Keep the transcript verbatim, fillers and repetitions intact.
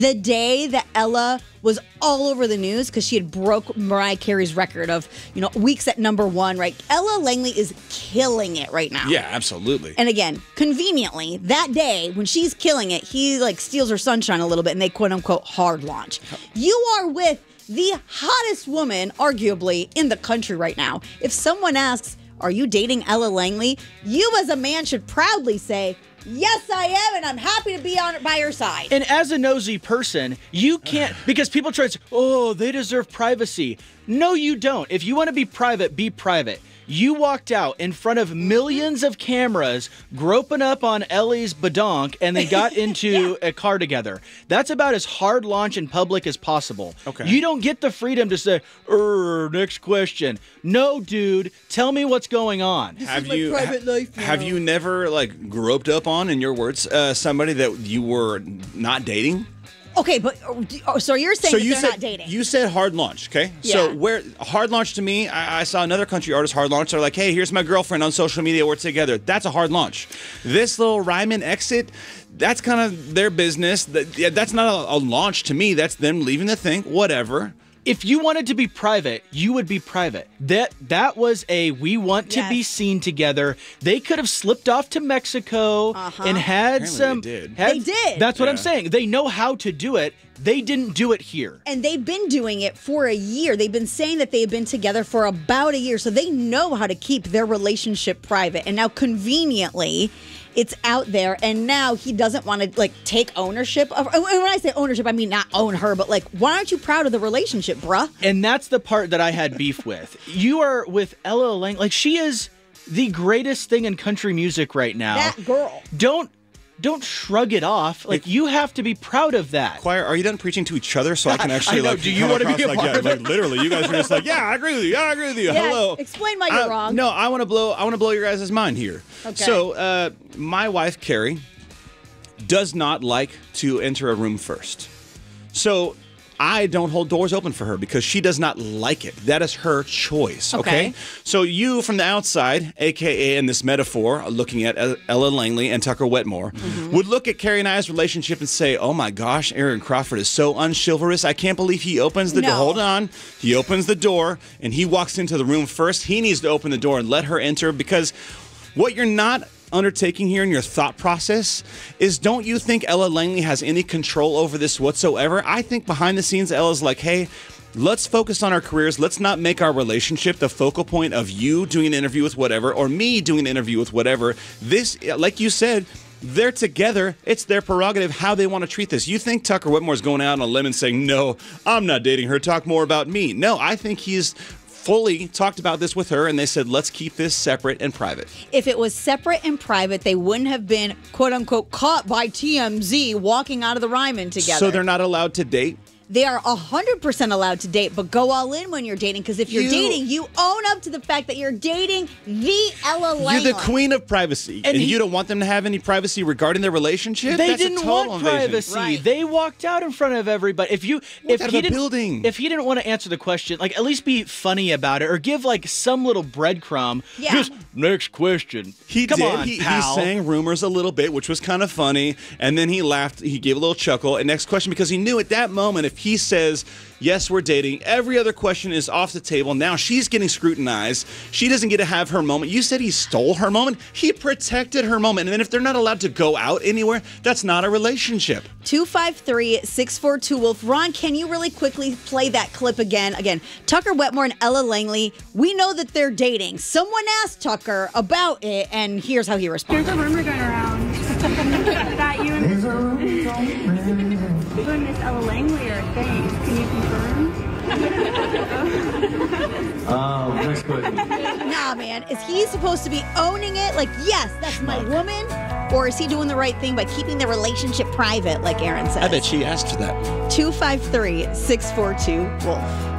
The day that Ella was all over the news because she had broke Mariah Carey's record of, you know, weeks at number one, right? Ella Langley is killing it right now. Yeah, absolutely. And again, conveniently, that day when she's killing it, he like steals her sunshine a little bit and they quote unquote hard launch. You are with the hottest woman, arguably, in the country right now. If someone asks, are you dating Ella Langley? You as a man should proudly say, yes, I am, and I'm happy to be on by her side. And as a nosy person, you can't, because people try to say, oh, they deserve privacy. No, you don't. If you want to be private, be private. You walked out in front of millions of cameras, groping up on Ellie's badonk, and they got into yeah. a car together. That's about as hard launch in public as possible. Okay. You don't get the freedom to say, er, next question. No, dude, tell me what's going on. This have is my you private ha- life now. Have you never like groped up on, in your words, uh, somebody that you were not dating? Okay, but oh, so you're saying so that you they're said, not dating? You said hard launch, okay? Yeah. So where hard launch to me, I, I saw another country artist hard launch. They're like, hey, here's my girlfriend on social media. We're together. That's a hard launch. This little Ryman exit, that's kind of their business. That, yeah, that's not a, a launch to me. That's them leaving the thing. Whatever. If you wanted to be private, you would be private. That that was a we want to Yes. be seen together. They could have slipped off to Mexico Uh-huh. and had Apparently some. they did. had- They did. That's what Yeah. I'm saying. They know how to do it. They didn't do it here. And they've been doing it for a year. They've been saying that they've been together for about a year. So they know how to keep their relationship private. And now conveniently, it's out there. And now he doesn't want to like take ownership of. And when I say ownership, I mean not own her, but like, why aren't you proud of the relationship, bruh? And that's the part that I had beef with. You are with Ella Lang. Like, she is the greatest thing in country music right now. That girl. Don't don't shrug it off. Like, you have to be proud of that. Choir, are you done preaching to each other so I can actually I know. like? Do you come want to be across a like, part yeah, of like it? literally, you guys are just like, yeah, I agree with you. Yeah, I agree with you. Yeah, Hello. explain why you're I- wrong. No, I want to blow. I want to blow your guys' mind here. Okay. So, uh, my wife Carrie does not like to enter a room first. So I don't hold doors open for her because she does not like it. That is her choice. Okay. Okay. So you from the outside, A K A in this metaphor, looking at Ella Langley and Tucker Wetmore, mm-hmm. would look at Carrie and I's relationship and say, oh my gosh, Aaron Crawford is so unchivalrous. I can't believe he opens the No. door. Hold on. He opens the door and he walks into the room first. He needs to open the door and let her enter, because what you're not undertaking here in your thought process is, don't you think Ella Langley has any control over this whatsoever? I think behind the scenes, Ella's like, hey, let's focus on our careers. Let's not make our relationship the focal point of you doing an interview with whatever or me doing an interview with whatever. This, like you said, they're together. It's their prerogative how they want to treat this. You think Tucker Whitmore's going out on a limb and saying, no, I'm not dating her. Talk more about me. No, I think he's fully talked about this with her, and they said, let's keep this separate and private. If it was separate and private, they wouldn't have been, quote unquote, caught by T M Z walking out of the Ryman together. So they're not allowed to date? They are one hundred percent allowed to date, but go all in when you're dating, because if you're You- dating, you own up to the fact that you're dating the Ella Langley. You're the queen of privacy, and, And he- you don't want them to have any privacy regarding their relationship? They That's a didn't total want invasion. privacy. Right. They walked out in front of everybody. If you, if out of he a didn't, building. if he didn't want to answer the question, like, at least be funny about it, or give like some little breadcrumb. Yeah. Just next question. He Come did. on, he, he pal. sang rumors a little bit, which was kind of funny, and then he laughed. He gave a little chuckle. And next question, because he knew at that moment, if he says, yes, we're dating, every other question is off the table. Now she's getting scrutinized. She doesn't get to have her moment. You said he stole her moment. He protected her moment. And then if they're not allowed to go out anywhere, that's not a relationship. two five three, six four two, Wolf. Ron, can you really quickly play that clip again? Again, Tucker Wetmore and Ella Langley, we know that they're dating. Someone asked Tucker about it, and here's how he responded. There's a rumor going around that you and, you and Miss Ella Langley are a thing. Can you confirm? Um, next question. Nah, man. Is he supposed to be owning it? Like, yes, that's my woman? Or is he doing the right thing by keeping the relationship private, like Aaron says? I bet she asked for that. two five three, six four two, Wolf.